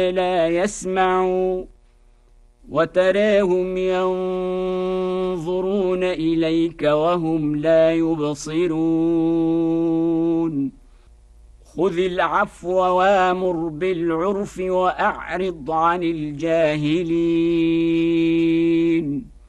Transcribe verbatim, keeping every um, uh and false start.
لا يسمعوا وتراهم ينظرون إليك وهم لا يبصرون خذ العفو وامر بالعرف وأعرض عن الجاهلين